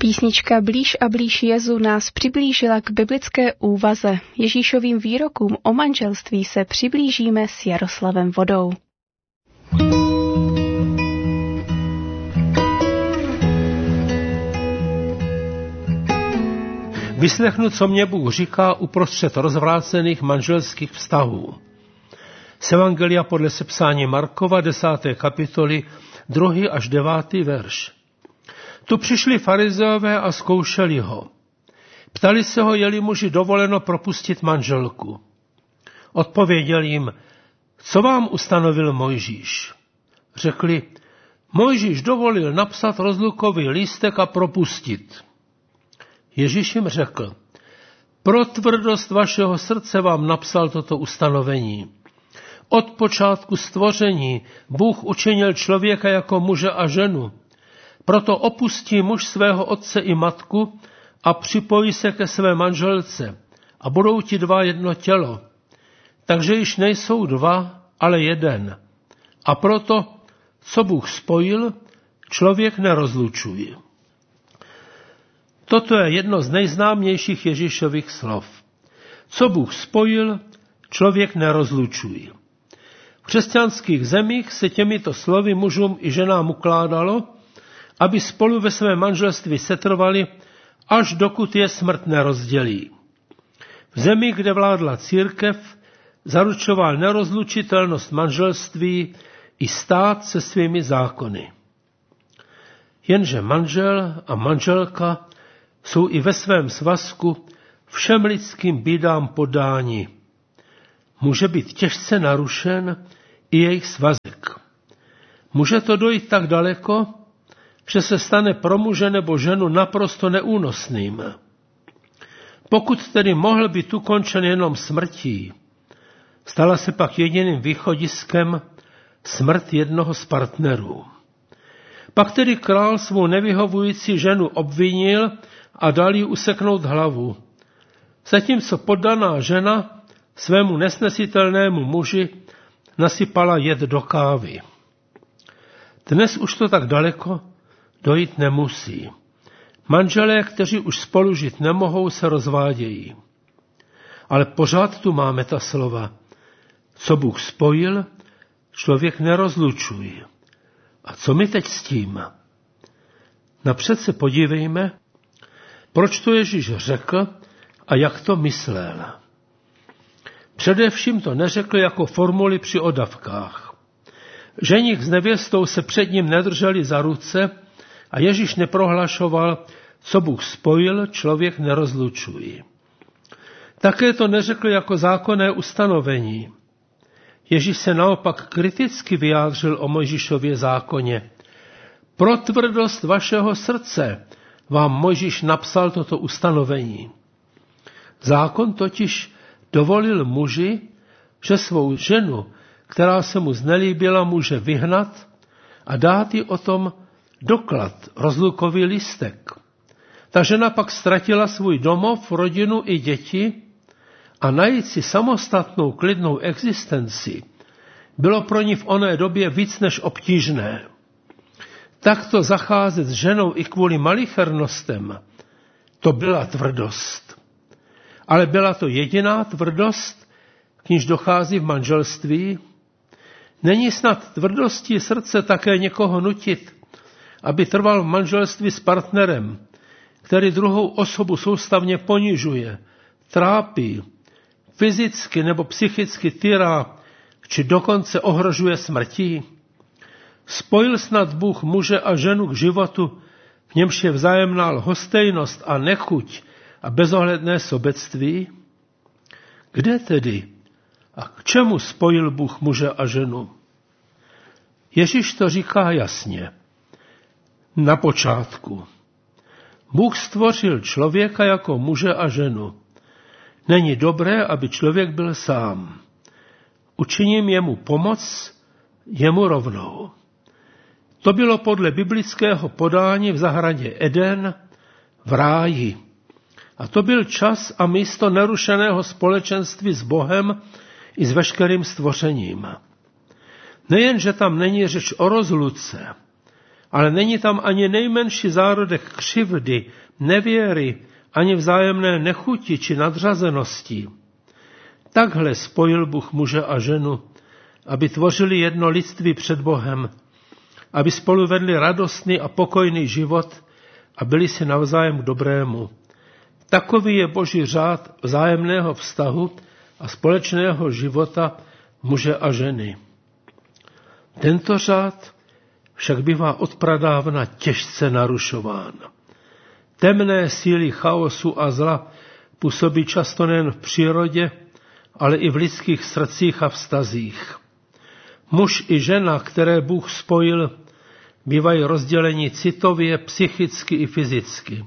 Písnička Blíž a blíž Jezu nás přiblížila k biblické úvaze. Ježíšovým výrokům o manželství se přiblížíme s Jaroslavem Vodou. Vyslechnu, co mě Bůh říká uprostřed rozvrácených manželských vztahů. Z Evangelia podle sepsání Markova, 10. kapitoly, 2. až 9. verš. Tu přišli farizeové a zkoušeli ho. Ptali se ho, je-li muži dovoleno propustit manželku. Odpověděl jim, co vám ustanovil Mojžíš? Řekli, Mojžíš dovolil napsat rozlukový lístek a propustit. Ježíš jim řekl, pro tvrdost vašeho srdce vám napsal toto ustanovení. Od počátku stvoření Bůh učinil člověka jako muže a ženu. Proto opustí muž svého otce i matku a připojí se ke své manželce a budou ti dva jedno tělo. Takže již nejsou dva, ale jeden. A proto, co Bůh spojil, člověk nerozlučuje. Toto je jedno z nejznámějších Ježíšových slov. Co Bůh spojil, člověk nerozlučuje. V křesťanských zemích se těmito slovy mužům i ženám ukládalo, aby spolu ve svém manželství setrvali, až dokud je smrt nerozdělí. V zemi, kde vládla církev, zaručoval nerozlučitelnost manželství i stát se svými zákony. Jenže manžel a manželka jsou i ve svém svazku všem lidským bídám podáni. Může být těžce narušen i jejich svazek. Může to dojít tak daleko, že se stane pro muže nebo ženu naprosto neúnosným. Pokud tedy mohl být ukončen jenom smrtí, stala se pak jediným východiskem smrt jednoho z partnerů. Pak tedy král svou nevyhovující ženu obvinil a dal jí useknout hlavu, zatímco poddaná žena svému nesnesitelnému muži nasypala jed do kávy. Dnes už to tak daleko dojít nemusí. Manželé, kteří už spolu žít nemohou, se rozvádějí. Ale pořád tu máme ta slova. Co Bůh spojil, člověk nerozlučuje. A co my teď s tím? Napřed se podívejme, proč to Ježíš řekl a jak to myslel. Především to neřekl jako formuli při odavkách. Ženich s nevěstou se před ním nedrželi za ruce a Ježíš neprohlašoval, co Bůh spojil, člověk nerozlučuje. Také to neřekl jako zákonné ustanovení. Ježíš se naopak kriticky vyjádřil o Mojžíšově zákoně. Pro tvrdost vašeho srdce vám Mojžíš napsal toto ustanovení. Zákon totiž dovolil muži, že svou ženu, která se mu znelíbila, může vyhnat a dát jí o tom doklad, rozlukový lístek. Ta žena pak ztratila svůj domov, rodinu i děti a najít si samostatnou klidnou existenci bylo pro ní v oné době víc než obtížné. Takto zacházet s ženou i kvůli malichernostem, to byla tvrdost. Ale byla to jediná tvrdost, k níž dochází v manželství. Není snad tvrdostí srdce také někoho nutit, aby trval v manželství s partnerem, který druhou osobu soustavně ponižuje, trápí, fyzicky nebo psychicky tyrá, či dokonce ohrožuje smrtí. Spojil snad Bůh muže a ženu k životu, v němž je vzájemná lhostejnost a nechuť a bezohledné sobectví? Kde tedy a k čemu spojil Bůh muže a ženu? Ježíš to říká jasně. Na počátku. Bůh stvořil člověka jako muže a ženu. Není dobré, aby člověk byl sám. Učiním jemu pomoc, jemu rovnou. To bylo podle biblického podání v zahradě Eden v ráji. A to byl čas a místo nerušeného společenství s Bohem i s veškerým stvořením. Nejen, že tam není řeč o rozluce, ale není tam ani nejmenší zárodek křivdy, nevěry, ani vzájemné nechuti či nadřazenosti. Takhle spojil Bůh muže a ženu, aby tvořili jedno lidství před Bohem, aby spolu vedli radostný a pokojný život a byli si navzájem k dobrému. Takový je Boží řád vzájemného vztahu a společného života muže a ženy. Tento řád však bývá od pradávna těžce narušován. Temné síly chaosu a zla působí často nejen v přírodě, ale i v lidských srdcích a vztazích. Muž i žena, které Bůh spojil, bývají rozděleni citově, psychicky i fyzicky.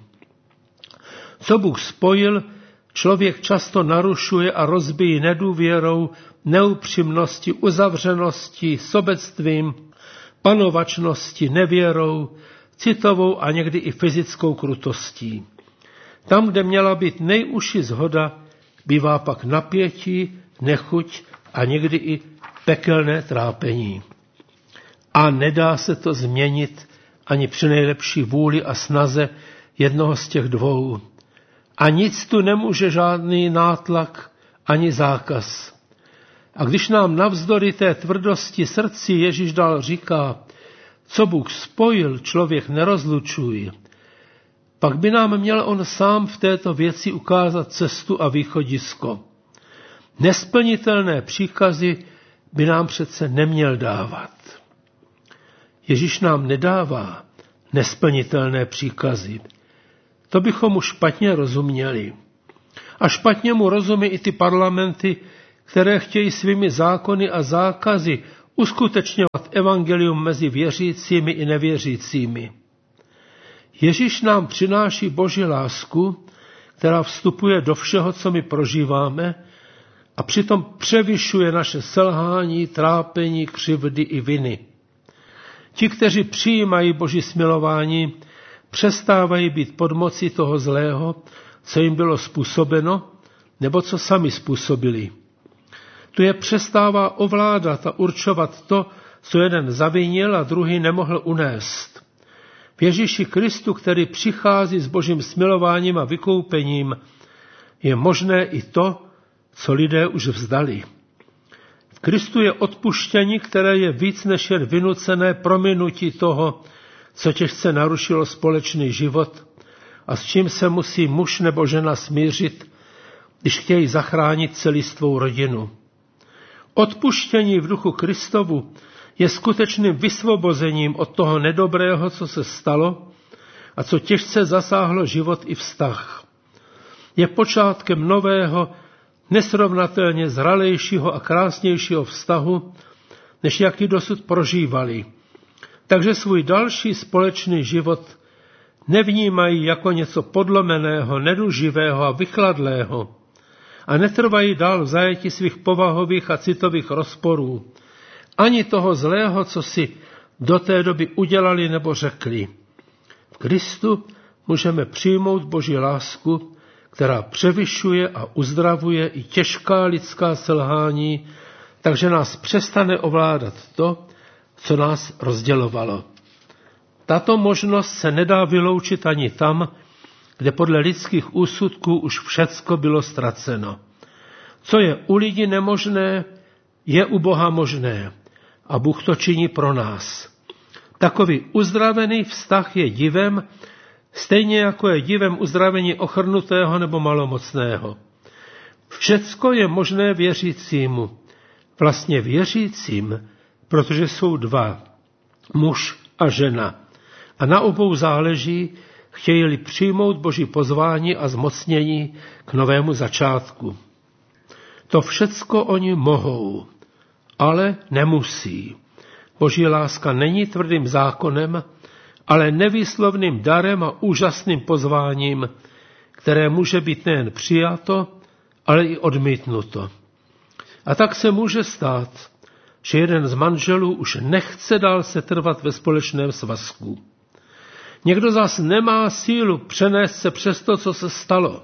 Co Bůh spojil, člověk často narušuje a rozbíjí nedůvěrou, neupřímností, uzavřeností, sobectvím, panovačností, nevěrou, citovou a někdy i fyzickou krutostí. Tam, kde měla být nejužší shoda, bývá pak napětí, nechuť a někdy i pekelné trápení. A nedá se to změnit ani při nejlepší vůli a snaze jednoho z těch dvou. A nic tu nemůže žádný nátlak ani zákaz. A když nám navzdory té tvrdosti srdci Ježíš dál říká, co Bůh spojil, člověk nerozlučuj, pak by nám měl on sám v této věci ukázat cestu a východisko. Nesplnitelné příkazy by nám přece neměl dávat. Ježíš nám nedává nesplnitelné příkazy. To bychom mu špatně rozuměli. A špatně mu rozumí i ty parlamenty, které chtějí svými zákony a zákazy uskutečňovat evangelium mezi věřícími i nevěřícími. Ježíš nám přináší Boží lásku, která vstupuje do všeho, co my prožíváme, a přitom převyšuje naše selhání, trápení, křivdy i viny. Ti, kteří přijímají Boží smilování, přestávají být pod mocí toho zlého, co jim bylo způsobeno, nebo co sami způsobili. Tu je přestává ovládat a určovat to, co jeden zavinil a druhý nemohl unést. V Ježíši Kristu, který přichází s Božím smilováním a vykoupením, je možné i to, co lidé už vzdali. V Kristu je odpuštění, které je víc než jen vynucené prominutí toho, co těžce narušilo společný život a s čím se musí muž nebo žena smířit, když chtějí zachránit celistvou rodinu. Odpuštění v duchu Kristovu je skutečným vysvobozením od toho nedobrého, co se stalo a co těžce zasáhlo život i vztah. Je počátkem nového, nesrovnatelně zralejšího a krásnějšího vztahu, než jaký dosud prožívali. Takže svůj další společný život nevnímají jako něco podlomeného, neduživého a vychladlého a netrvají dál v zajetí svých povahových a citových rozporů, ani toho zlého, co si do té doby udělali nebo řekli. V Kristu můžeme přijmout Boží lásku, která převyšuje a uzdravuje i těžká lidská selhání, takže nás přestane ovládat to, co nás rozdělovalo. Tato možnost se nedá vyloučit ani tam, kde podle lidských úsudků už všecko bylo ztraceno. Co je u lidí nemožné, je u Boha možné a Bůh to činí pro nás. Takový uzdravený vztah je divem, stejně jako je divem uzdravení ochrnutého nebo malomocného. Všecko je možné věřícímu. Vlastně věřícím, protože jsou dva, muž a žena. A na obou záleží, chtějí-li přijmout Boží pozvání a zmocnění k novému začátku. To všecko oni mohou, ale nemusí. Boží láska není tvrdým zákonem, ale nevýslovným darem a úžasným pozváním, které může být nejen přijato, ale i odmítnuto. A tak se může stát, že jeden z manželů už nechce dál setrvat ve společném svazku. Někdo zas nemá sílu přenést se přes to, co se stalo.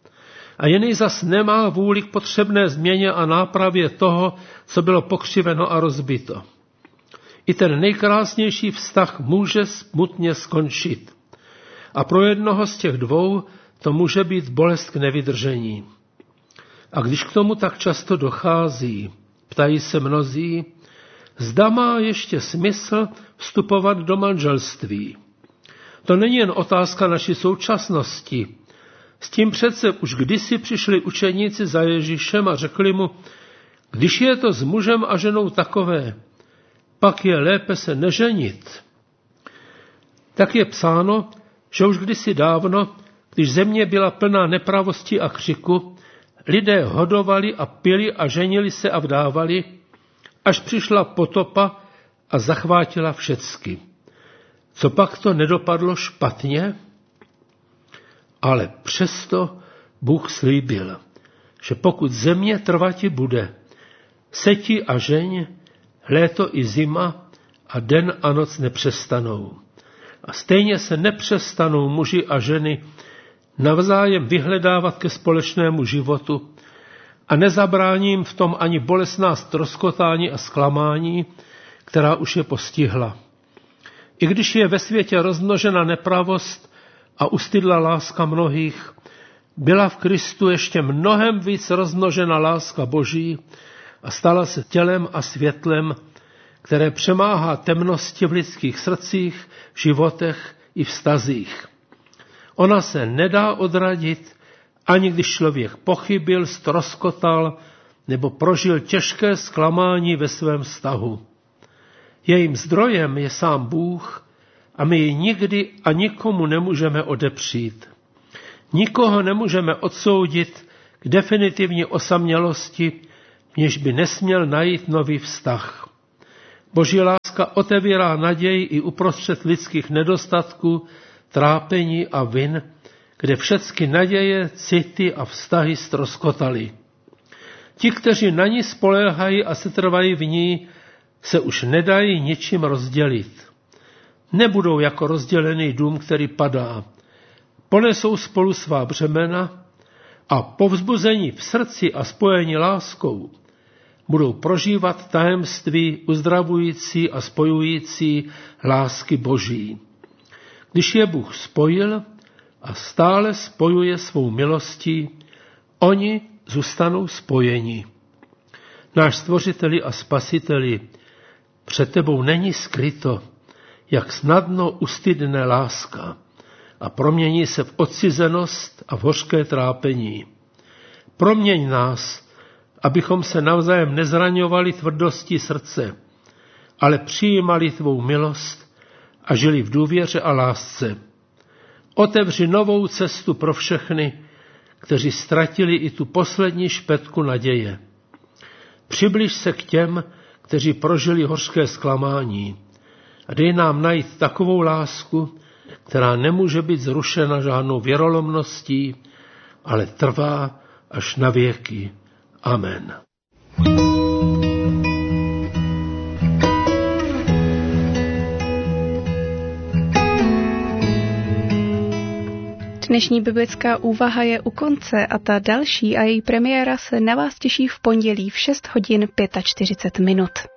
A jiný zas nemá vůli k potřebné změně a nápravě toho, co bylo pokřiveno a rozbito. I ten nejkrásnější vztah může smutně skončit. A pro jednoho z těch dvou to může být bolest k nevydržení. A když k tomu tak často dochází, ptají se mnozí, zda má ještě smysl vstupovat do manželství. To není jen otázka naší současnosti. S tím přece už kdysi přišli učeníci za Ježíšem a řekli mu, když je to s mužem a ženou takové, pak je lépe se neženit. Tak je psáno, že už kdysi dávno, když země byla plná nepravosti a křiku, lidé hodovali a pili a ženili se a vdávali, až přišla potopa a zachvátila všecky. Co pak to nedopadlo špatně? Ale přesto Bůh slíbil, že pokud země trvati bude, seti a žeň, léto i zima a den a noc nepřestanou. A stejně se nepřestanou muži a ženy navzájem vyhledávat ke společnému životu a nezabrání jim v tom ani bolestná ztroskotání a zklamání, která už je postihla. I když je ve světě rozmnožena nepravost a ustydla láska mnohých, byla v Kristu ještě mnohem víc rozmnožena láska Boží a stala se tělem a světlem, které přemáhá temnosti v lidských srdcích, životech i vztazích. Ona se nedá odradit, ani když člověk pochybil, ztroskotal nebo prožil těžké zklamání ve svém vztahu. Jejím zdrojem je sám Bůh a my ji nikdy a nikomu nemůžeme odepřít. Nikoho nemůžeme odsoudit k definitivní osamělosti, v níž by nesměl najít nový vztah. Boží láska otevírá naději i uprostřed lidských nedostatků, trápení a vin, kde všechny naděje, city a vztahy ztroskotaly. Ti, kteří na ní spoléhají a setrvají v ní, se už nedají ničím rozdělit. Nebudou jako rozdělený dům, který padá. Ponesou spolu svá břemena a povzbuzení v srdci a spojení láskou budou prožívat tajemství uzdravující a spojující lásky Boží. Když je Bůh spojil a stále spojuje svou milostí, oni zůstanou spojeni. Náš Stvořiteli a Spasiteli, před tebou není skryto, jak snadno ustydne láska a promění se v odcizenost a v hořké trápení. Proměň nás, abychom se navzájem nezraňovali tvrdostí srdce, ale přijímali tvou milost a žili v důvěře a lásce. Otevři novou cestu pro všechny, kteří ztratili i tu poslední špetku naděje. Přibliž se k těm, kteří prožili hořké zklamání a dej nám najít takovou lásku, která nemůže být zrušena žádnou věrolomností, ale trvá až na věky. Amen. Dnešní biblická úvaha je u konce a ta další a její premiéra se na vás těší v pondělí v 6 hodin 45 minut.